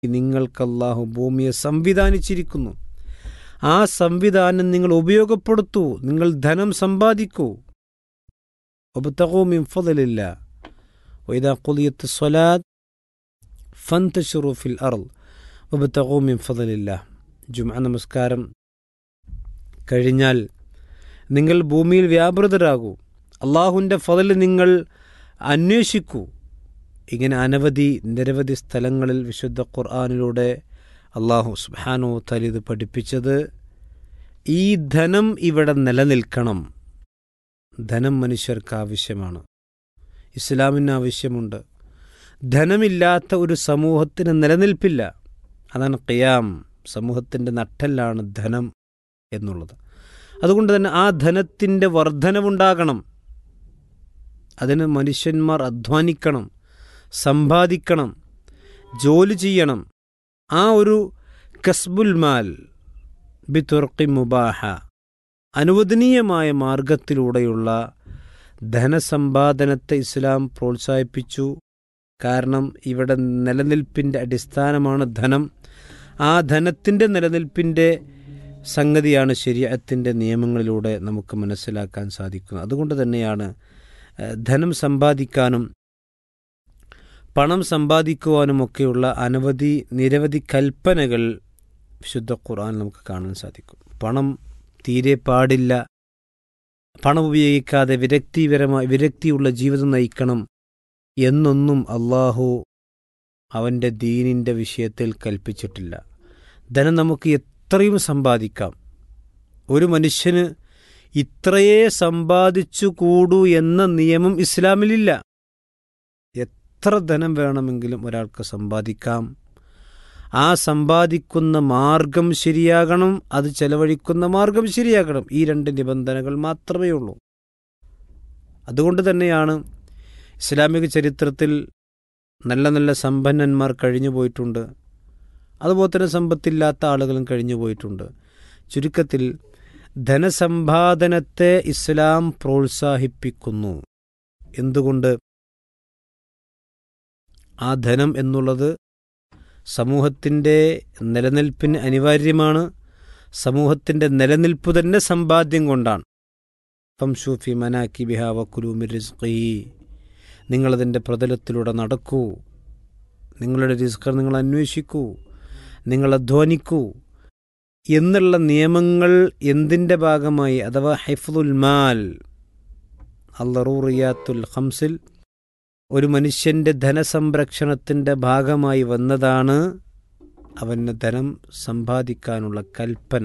നിങ്ങൾക്ക് അല്ലാഹു ഭൂമിയെ സംവിധാനിച്ചിരിക്കുന്നു. ആ സംവിധാനം നിങ്ങൾ ഉപയോഗപ്പെടുത്തൂ, നിങ്ങൾ ധനം സമ്പാദിക്കൂ. വബ്തഗൂ മിൻ ഫളില്ലാഹ് വഇദാ ഖുദിയത്തിസ് സ്വലാത്ത് ഫന്തശിറൂ ഫിൽ അർള് വബ്തഗൂ മിൻ ഫളില്ലാഹ്. ജുമുഅ നമസ്കാരം കഴിഞ്ഞാൽ നിങ്ങൾ ഭൂമിയിൽ വ്യാപൃതരാകൂ, അള്ളാഹുവിൻ്റെ ഫളൽ നിങ്ങൾ അന്വേഷിക്കൂ. ഇങ്ങനെ നിരവധി സ്ഥലങ്ങളിൽ വിശുദ്ധ ഖുർആനിലൂടെ അള്ളാഹു സുബ്ഹാനഹു വ തആല ഇത് പഠിപ്പിച്ചത് ഈ ധനം ഇവിടെ നിലനിൽക്കണം. ധനം മനുഷ്യർക്ക് ആവശ്യമാണ്, ഇസ്ലാമിന് ആവശ്യമുണ്ട്. ധനമില്ലാത്ത ഒരു സമൂഹത്തിന് നിലനിൽപ്പില്ല. അതാണ് ഖിയാം. സമൂഹത്തിൻ്റെ നട്ടെല്ലാണ് ധനം എന്നുള്ളത്. അതുകൊണ്ട് തന്നെ ആ ധനത്തിൻ്റെ വർധനവുണ്ടാകണം. അതിന് മനുഷ്യന്മാർ അധ്വാനിക്കണം, സമ്പാദിക്കണം, ജോലി ചെയ്യണം. ആ ഒരു കസ്ബുൽ മാൽ ബിതുർഖി മുബാഹ, അനുവദനീയമായ മാർഗത്തിലൂടെയുള്ള ധനസമ്പാദനത്തെ ഇസ്ലാം പ്രോത്സാഹിപ്പിച്ചു. കാരണം ഇവിടെ നിലനിൽപ്പിൻ്റെ അടിസ്ഥാനമാണ് ധനം. ആ ധനത്തിൻ്റെ നിലനിൽപ്പിൻ്റെ സംഗതിയാണ് ശരീഅത്തിൻ്റെ നിയമങ്ങളിലൂടെ നമുക്ക് മനസ്സിലാക്കാൻ സാധിക്കുന്നത്. അതുകൊണ്ട് തന്നെയാണ് ധനം സമ്പാദിക്കാനും പണം സമ്പാദിക്കുവാനുമൊക്കെയുള്ള നിരവധി കൽപ്പനകൾ വിശുദ്ധ ഖുർആൻ നമുക്ക് കാണാൻ സാധിക്കും. പണം തീരെ പാടില്ല, പണം ഉപയോഗിക്കാതെ വിരക്തിയുള്ള ജീവിതം നയിക്കണം എന്നൊന്നും അള്ളാഹു അവൻ്റെ ദീനിൻ്റെ വിഷയത്തിൽ കൽപ്പിച്ചിട്ടില്ല. ധനം നമുക്ക് എത്രയും സമ്പാദിക്കാം. ഒരു മനുഷ്യന് ഇത്രയേ സമ്പാദിച്ചു കൂടൂ എന്ന നിയമം ഇസ്ലാമിലില്ല. എത്ര ധനം വേണമെങ്കിലും ഒരാൾക്ക് സമ്പാദിക്കാം. ആ സമ്പാദിക്കുന്ന മാർഗം ശരിയാകണം, അത് ചെലവഴിക്കുന്ന മാർഗം ശരിയാകണം. ഈ രണ്ട് നിബന്ധനകൾ മാത്രമേ ഉള്ളൂ. അതുകൊണ്ട് തന്നെയാണ് ഇസ്ലാമിക ചരിത്രത്തിൽ നല്ല നല്ല സമ്പന്നന്മാർ കഴിഞ്ഞു പോയിട്ടുണ്ട്, അതുപോലെ തന്നെ സമ്പത്തില്ലാത്ത ആളുകളും കഴിഞ്ഞു പോയിട്ടുണ്ട്. ചുരുക്കത്തിൽ ധനസമ്പാദനത്തെ ഇസ്ലാം പ്രോത്സാഹിപ്പിക്കുന്നു. എന്തുകൊണ്ട്? ആ ധനം എന്നുള്ളത് സമൂഹത്തിൻ്റെ നിലനിൽപ്പിന് അനിവാര്യമാണ്. സമൂഹത്തിൻ്റെ നിലനിൽപ്പ് തന്നെ സമ്പാദ്യം കൊണ്ടാണ്. ഫംശൂ ഫീ മനാകിബിഹാ വകുലൂ മിർ റിസ്ഖിഹി, നിങ്ങളതിൻ്റെ പ്രതലത്തിലൂടെ നടക്കൂ, നിങ്ങളുടെ റിസ്ഖ് നിങ്ങൾ അന്വേഷിക്കൂ, നിങ്ങൾ അധ്വാനിക്കൂ എന്നുള്ള നിയമങ്ങൾ എന്തിൻ്റെ ഭാഗമായി? അഥവാ ഹിഫ്ദുൽ മാൽ അൽ-ദറൂറിയാത്തുൽ ഖംസിൽ ഒരു മനുഷ്യൻ്റെ ധനസംരക്ഷണത്തിൻ്റെ ഭാഗമായി വന്നതാണ് അവന് ധനം സമ്പാദിക്കാനുള്ള കൽപ്പന.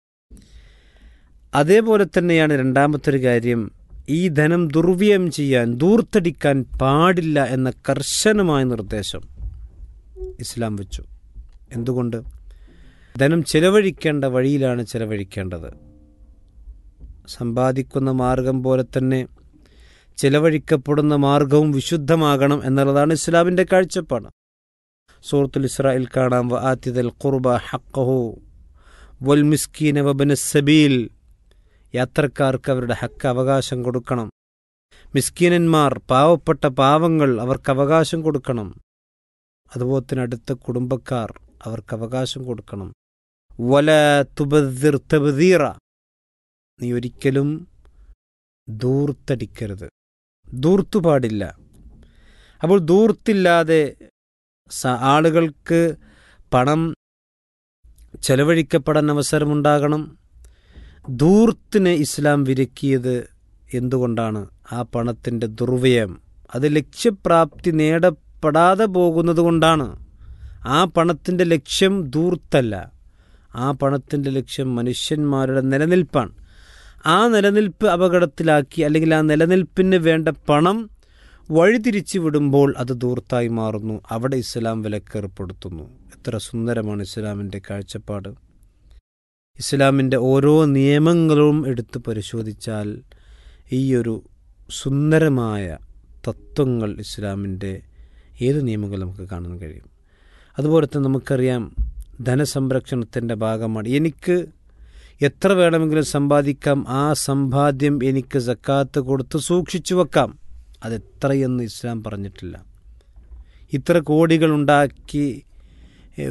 അതേപോലെ തന്നെയാണ് രണ്ടാമത്തൊരു കാര്യം, ഈ ധനം ദുർവ്യയം ചെയ്യാൻ, ദൂർത്തടിക്കാൻ പാടില്ല എന്ന കർശനമായ നിർദ്ദേശം ഇസ്ലാം വെച്ചു. എന്തുകൊണ്ട്? ധനം ചെലവഴിക്കേണ്ട വഴിയിലാണ് ചെലവഴിക്കേണ്ടത്. സമ്പാദിക്കുന്ന മാർഗം പോലെ തന്നെ ചെലവഴിക്കപ്പെടുന്ന മാർഗവും വിശുദ്ധമാകണം എന്നുള്ളതാണ് ഇസ്ലാമിൻ്റെ കാഴ്ചപ്പാട്. സൂറത്തുൽ ഇസ്രായിൽ കാണാം, വആതിദൽ ഖുർബ ഹഖ്ഖഹു വൽ മിസ്കീന വബ്നസ് സബീൽ, യാത്രക്കാർക്ക് അവരുടെ ഹക്ക് അവകാശം കൊടുക്കണം. മിസ്കീനന്മാർ, പാവങ്ങൾ, അവർക്ക് അവകാശം കൊടുക്കണം. അതുപോലെ തന്നെ അടുത്ത കുടുംബക്കാർ, അവർക്ക് അവകാശം കൊടുക്കണം. വലാ തുബദ്ദിർ തബ്ദീറ, നീ ഒരിക്കലും ദൂർത്തടിക്കരുത്, ദൂർത്തു പാടില്ല. അപ്പോൾ ദൂർത്തില്ലാതെ ആളുകൾക്ക് പണം ചെലവഴിക്കപ്പെടാൻ അവസരമുണ്ടാകണം. ദൂർത്തിനെ ഇസ്ലാം വിലക്കിയത് എന്തുകൊണ്ടാണ്? ആ പണത്തിൻ്റെ ദുർവ്യയം അത് ലക്ഷ്യപ്രാപ്തി നേടപ്പെടാതെ പോകുന്നത് കൊണ്ടാണ്. ആ പണത്തിൻ്റെ ലക്ഷ്യം ദൂർത്തല്ല, ആ പണത്തിൻ്റെ ലക്ഷ്യം മനുഷ്യന്മാരുടെ നിലനിൽപ്പാണ്. ആ നിലനിൽപ്പ് അപകടത്തിലാക്കി, അല്ലെങ്കിൽ ആ നിലനിൽപ്പിന് വേണ്ട പണം വഴിതിരിച്ചു വിടുമ്പോൾ അത് ദൂർത്തായി മാറുന്നു. അവിടെ ഇസ്ലാം വിലക്കേർപ്പെടുത്തുന്നു. എത്ര സുന്ദരമാണ് ഇസ്ലാമിൻ്റെ കാഴ്ചപ്പാട്! ഇസ്ലാമിൻ്റെ ഓരോ നിയമങ്ങളും എടുത്തു പരിശോധിച്ചാൽ ഈയൊരു സുന്ദരമായ തത്വങ്ങൾ ഇസ്ലാമിൻ്റെ ഏത് നിയമങ്ങൾ നമുക്ക് കാണാൻ കഴിയും. അതുപോലെ തന്നെ നമുക്കറിയാം, ധനസംരക്ഷണത്തിൻ്റെ ഭാഗമാണ്. എനിക്ക് എത്ര വേണമെങ്കിലും സമ്പാദിക്കാം, ആ സമ്പാദ്യം എനിക്ക് സക്കാത്ത് കൊടുത്ത് സൂക്ഷിച്ചു വെക്കാം. അതെത്രയെന്ന് ഇസ്ലാം പറഞ്ഞിട്ടില്ല. ഇത്ര കോടികൾ ഉണ്ടാക്കി